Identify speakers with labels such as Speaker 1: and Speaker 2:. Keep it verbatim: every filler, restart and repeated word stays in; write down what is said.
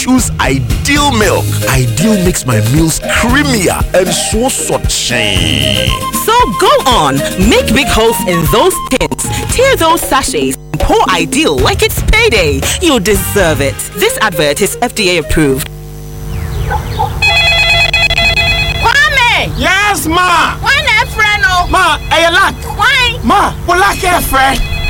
Speaker 1: choose Ideal Milk. Ideal makes my meals creamier and so suchy.
Speaker 2: So go on, make big holes in those tins, tear those sachets, and pour Ideal like it's payday. You deserve it. This advert is F D A approved.
Speaker 3: Kwame!
Speaker 4: Yes, ma!
Speaker 3: Why not friend?
Speaker 4: Ma, are you luck?
Speaker 3: Why?
Speaker 4: Ma, what luck, friend?